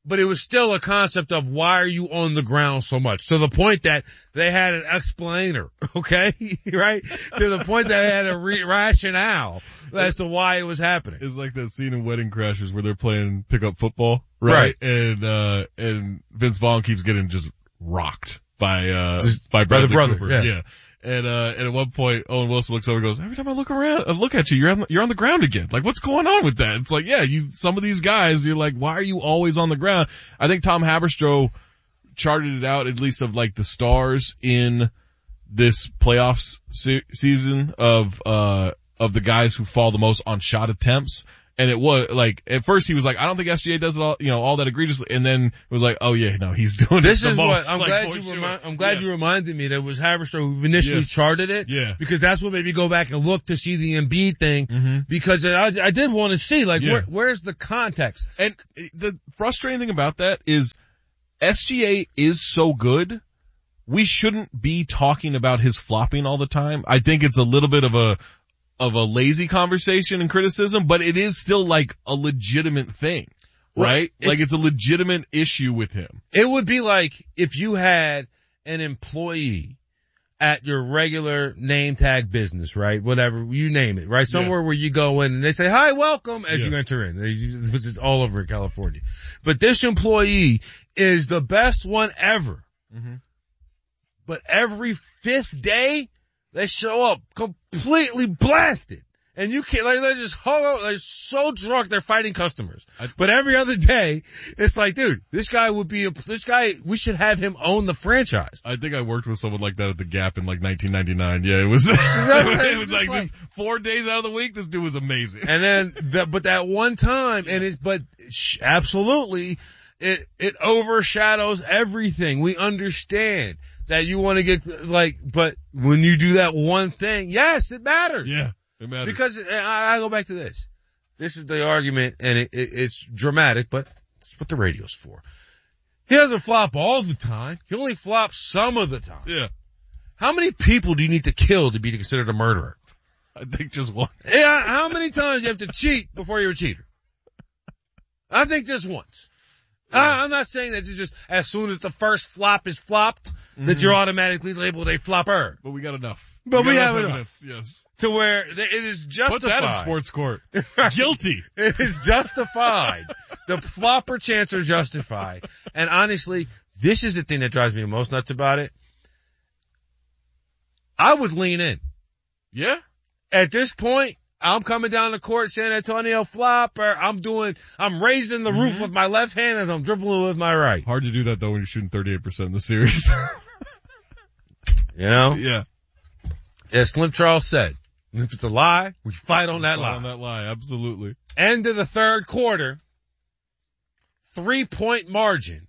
but it was still a concept of why are you on the ground so much? To the point that they had an explainer, okay? Right? To the point that they had a re- rationale as to why it was happening. It's like that scene in Wedding Crashers where they're playing pickup football, right? right. And, uh, and Vince Vaughn keeps getting just rocked by, uh, just by Bradley brother, Cooper. Yeah. yeah. And, uh, and at one point, Owen Wilson looks over and goes, every time I look around, I look at you, you're on, the, you're on the ground again. Like, what's going on with that? It's like, yeah, you, some of these guys, you're like, why are you always on the ground? I think Tom Haberstroh charted it out, at least of like the stars in this playoffs se- season of, uh, of the guys who fall the most on shot attempts. And it was like, at first he was like, I don't think S G A does it all, you know, all that egregiously. And then it was like, oh yeah, no, he's doing this it the is most. What, I'm like, glad you sure. remind, I'm glad yes. you reminded me that it was Haberstroh who initially yes. charted it. Yeah. Because that's what made me go back and look to see the Embiid thing. Mm-hmm. Because I, I did want to see, like, yeah. where, where's the context? And the frustrating thing about that is S G A is so good. We shouldn't be talking about his flopping all the time. I think it's a little bit of a, of a lazy conversation and criticism, but it is still like a legitimate thing, right? Well, like it's a legitimate issue with him. It would be like if you had an employee at your regular name tag business, right? Whatever, you name it, right? Somewhere yeah. where you go in and they say, hi, welcome, as yeah. you enter in. This is all over California. But this employee is the best one ever. Mm-hmm. But every fifth day, they show up completely blasted. And you can't, like, they're just hung out, they're so drunk, they're fighting customers. I, but every other day, it's like, dude, this guy would be, a, this guy, we should have him own the franchise. I think I worked with someone like that at the Gap in like nineteen ninety-nine. Yeah, it was, it was, it was like, like this, four days out of the week, this dude was amazing. And then, the, but that one time, and it, but sh- absolutely, it, it overshadows everything. We understand that you want to get, like, but when you do that one thing, yes, it matters. Yeah, it matters. Because I, I go back to this. This is the argument, and it, it, it's dramatic, but it's what the radio's for. He doesn't flop all the time. He only flops some of the time. Yeah. How many people do you need to kill to be considered a murderer? I think just one. Yeah, how many times do you have to cheat before you're a cheater? I think just once. Yeah. I, I'm not saying that it's just as soon as the first flop is flopped, mm-hmm. that you're automatically labeled a flopper. But we got enough. But we, we have enough. enough. Yes. To where it is justified. Put that in sports court. Guilty. It is justified. The flopper chants are justified. And honestly, this is the thing that drives me the most nuts about it. I would lean in. Yeah. At this point, I'm coming down the court, San Antonio flopper. I'm doing, I'm raising the mm-hmm. roof with my left hand as I'm dribbling with my right. Hard to do that though when you're shooting thirty-eight percent in the series. You know? Yeah. As Slim Charles said, if it's a lie, we fight on that fight lie. on that lie, absolutely. End of the third quarter. Three point margin.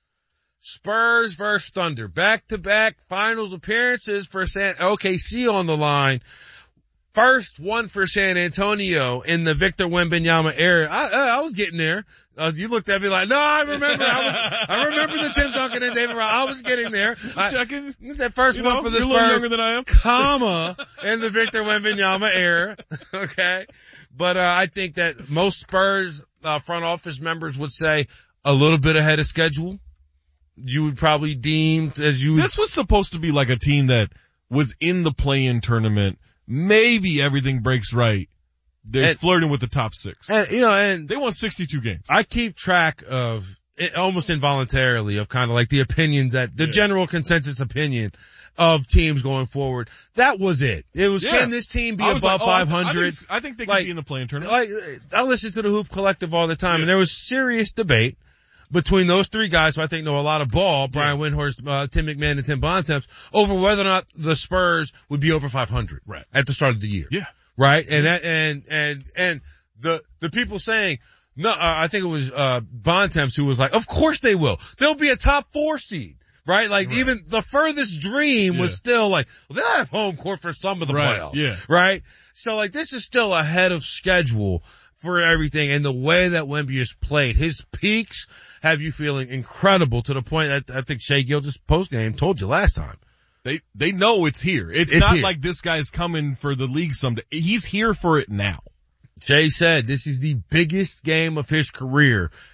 Spurs versus Thunder. Back to back finals appearances for San, O K C on the line. First one for San Antonio in the Victor Wembanyama era. I, I, I was getting there. Uh, you looked at me like, no, I remember. I, was, I remember the Tim Duncan and David Ross. I was getting there. I, Checking. It's that first you one know, for the you're Spurs. A little younger than I am. Comma in the Victor Wembanyama era. Okay. But, uh, I think that most Spurs, uh, front office members would say a little bit ahead of schedule. You would probably deem as you would. This was supposed to be like a team that was in the play-in tournament. Maybe everything breaks right. They're and, flirting with the top six. And, you know, and they won sixty-two games. I keep track of it almost involuntarily of kind of like the opinions that the yeah. general consensus opinion of teams going forward. That was it. It was, yeah. can this team be above like, oh, five hundred? I think, I think they like, can be in the play-in tournament. Like, I listen to the Hoop Collective all the time, yeah. and there was serious debate between those three guys who I think know a lot of ball, Brian yeah. Windhorst, uh, Tim McMahon, and Tim Bontemps, over whether or not the Spurs would be over five hundred right. at the start of the year. Yeah. Right? And that, and, and, and the, the people saying, no, uh, I think it was, uh, Bontemps who was like, of course they will. They'll be a top four seed. Right? Like right. even the furthest dream yeah. was still like, well, they'll have home court for some of the right. playoffs. Yeah. Right? So like this is still ahead of schedule for everything, and the way that Wemby has played, his peaks have you feeling incredible to the point that I think Shai Gilgeous post game told you last time. They, they know it's here. It's, it's not here. Like this guy's coming for the league someday. He's here for it now. Shai said this is the biggest game of his career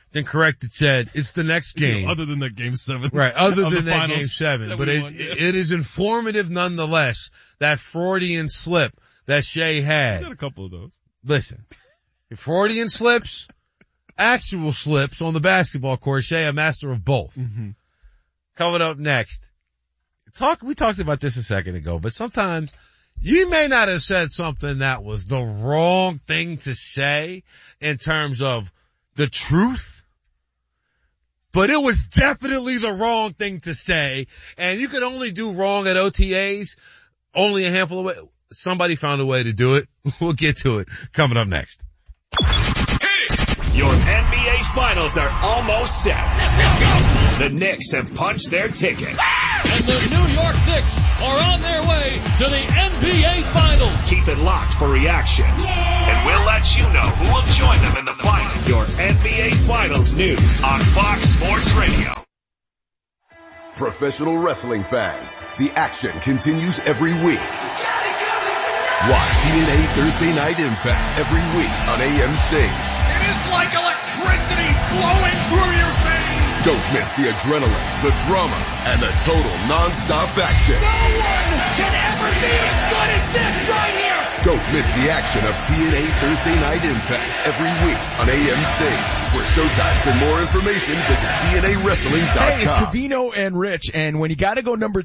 then corrected said, it's the next game. Other than that game seven. Right, other of than the that finals game seven. that But we it, won, yeah. it is informative nonetheless, that Freudian slip that Shea had. He's had a couple of those. Listen, Freudian slips, actual slips on the basketball court, Shea a master of both. Mm-hmm. Coming up next. Talk, we talked about this a second ago, but sometimes you may not have said something that was the wrong thing to say in terms of the truth, but it was definitely the wrong thing to say, and you could only do wrong at O T As only a handful of ways. Somebody found a way to do it. We'll get to it coming up next. Your N B A Finals are almost set. Let's, let's go. The Knicks have punched their ticket. And the New York Knicks are on their way to the N B A Finals. Keep it locked for reactions. Yeah. And we'll let you know who will join them in the finals. Your N B A Finals news on Fox Sports Radio. Professional wrestling fans, the action continues every week. Watch T N A Thursday Night Impact every week on A M C. It is like electricity blowing through your veins. Don't miss the adrenaline, the drama, and the total non-stop action. No one can ever be as good as this right here. Don't miss the action of T N A Thursday Night Impact every week on A M C. For showtimes and more information, visit T N A wrestling dot com. Hey, it's Covino and Rich, and when you gotta go number